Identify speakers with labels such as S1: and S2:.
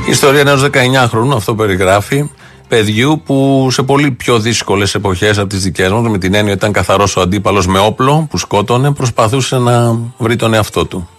S1: Η ιστορία ενός 19χρονου, αυτό περιγράφει, παιδιού που σε πολύ πιο δύσκολες εποχές από τις δικές μας, με την έννοια ότι ήταν καθαρός ο αντίπαλος με όπλο που σκότωνε, προσπαθούσε να βρει τον εαυτό του.